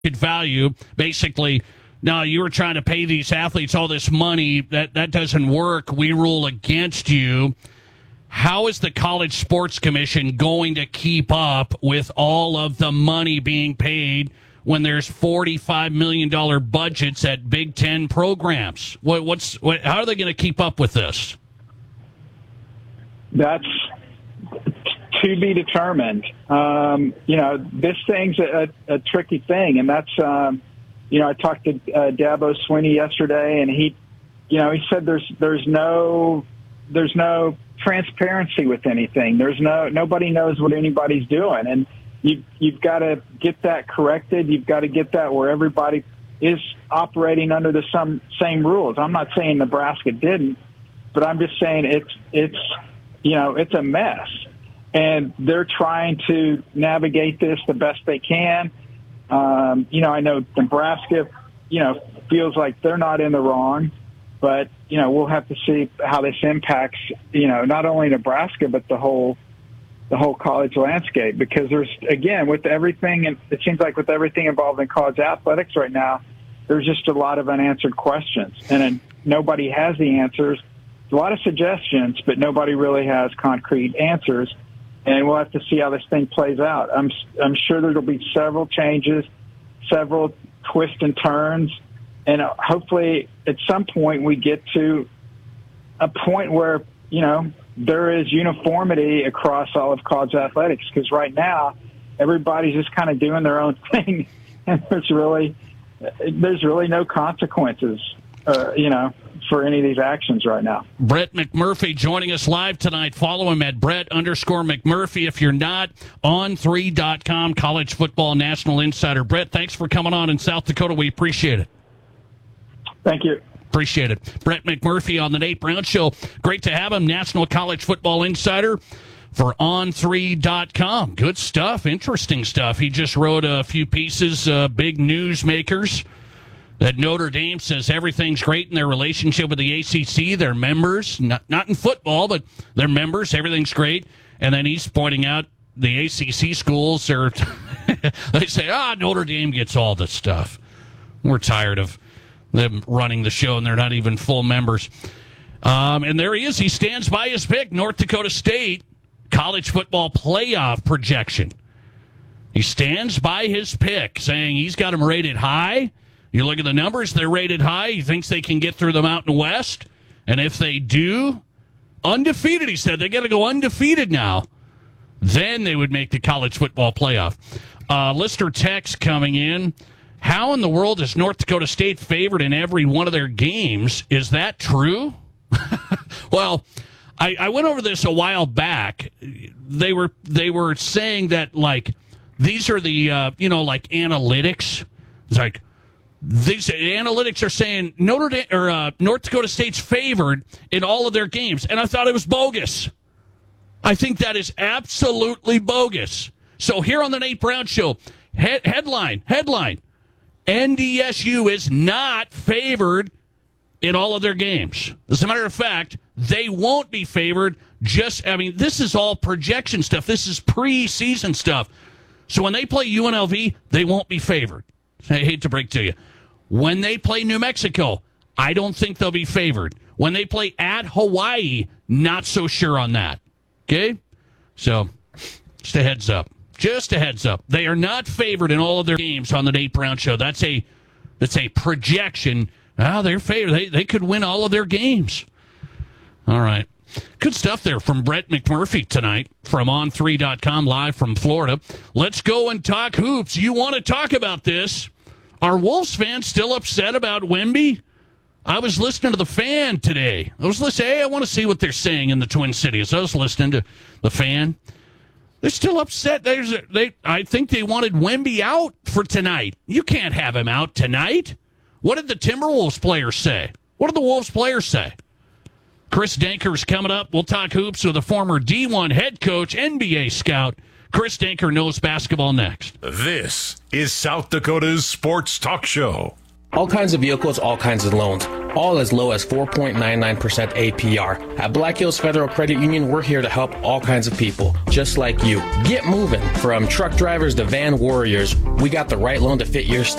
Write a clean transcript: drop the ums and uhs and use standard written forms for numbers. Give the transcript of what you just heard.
value. Basically, no, you were trying to pay these athletes all this money. That doesn't work. We rule against you. How is the College Sports Commission going to keep up with all of the money being paid when there's $45 million budgets at Big Ten programs? How are they going to keep up with this? That's to be determined. This thing's a tricky thing, and that's, I talked to Dabo Swinney yesterday, and he said there's no transparency with anything. Nobody knows what anybody's doing, and you've got to get that corrected. You've got to get that where everybody is operating under the same rules. I'm not saying Nebraska didn't, but I'm just saying it's a mess. And they're trying to navigate this the best they can. I know Nebraska, feels like they're not in the wrong, but, we'll have to see how this impacts, not only Nebraska, but the whole college landscape. Because there's, again, with everything, and it seems like with everything involved in college athletics right now, there's just a lot of unanswered questions. And nobody has the answers. A lot of suggestions, but nobody really has concrete answers. And we'll have to see how this thing plays out. I'm sure there'll be several changes, several twists and turns, and hopefully at some point we get to a point where, there is uniformity across all of college athletics. Because right now, everybody's just kind of doing their own thing, and there's really no consequences, for any of these actions right now. Brett McMurphy joining us live tonight. Follow him at Brett_McMurphy. If you're not, On3.com, College Football National Insider. Brett, thanks for coming on in South Dakota. We appreciate it. Thank you. Appreciate it. Brett McMurphy on the Nate Brown Show. Great to have him, National College Football Insider for On3.com. Good stuff, interesting stuff. He just wrote a few pieces, big news makers. That Notre Dame says everything's great in their relationship with the ACC, their members, not in football, but their members, everything's great. And then he's pointing out the ACC schools are, they say, Notre Dame gets all this stuff. We're tired of them running the show, and they're not even full members. And there he is. He stands by his pick, North Dakota State college football playoff projection. He stands by his pick, saying he's got them rated high. You look at the numbers, they're rated high. He thinks they can get through the Mountain West. And if they do, undefeated, he said, they got to go undefeated now. Then they would make the college football playoff. Lister text coming in. How in the world is North Dakota State favored in every one of their games? Is that true? Well, I went over this a while back. They were saying that, like, these are the, analytics. It's like, these analytics are saying North Dakota State's favored in all of their games, and I thought it was bogus. I think that is absolutely bogus. So here on the Nate Brown Show, headline, NDSU is not favored in all of their games. As a matter of fact, they won't be favored. This is all projection stuff. This is preseason stuff. So when they play UNLV, they won't be favored. I hate to break to you. When they play New Mexico, I don't think they'll be favored. When they play at Hawaii, not so sure on that. Okay? So, just a heads up. Just a heads up. They are not favored in all of their games on the Nate Brown Show. That's a projection. They're favored. They could win all of their games. All right. Good stuff there from Brett McMurphy tonight from On3.com live from Florida. Let's go and talk hoops. You want to talk about this? Are Wolves fans still upset about Wemby? I was listening to the Fan today. I want to see what they're saying in the Twin Cities. I was listening to the Fan. They're still upset. I think they wanted Wemby out for tonight. You can't have him out tonight. What did the Timberwolves players say? What did the Wolves players say? Chris Danker's coming up. We'll talk hoops with a former D1 head coach, NBA scout. Chris Danker knows basketball next. This is South Dakota's Sports Talk Show. All kinds of vehicles, all kinds of loans. all as low as 4.99% APR. At Black Hills Federal Credit Union, we're here to help all kinds of people, just like you. Get moving. From truck drivers to van warriors, we got the right loan to fit your style.